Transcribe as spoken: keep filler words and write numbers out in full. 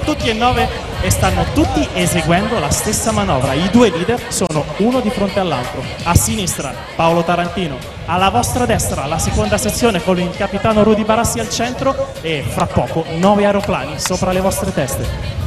tutti e nove e stanno tutti eseguendo la stessa manovra. I due leader sono uno di fronte all'altro. A sinistra Paolo Tarantino, alla vostra destra la seconda sezione con il capitano Rudy Barassi al centro e fra poco nove aeroplani sopra le vostre teste.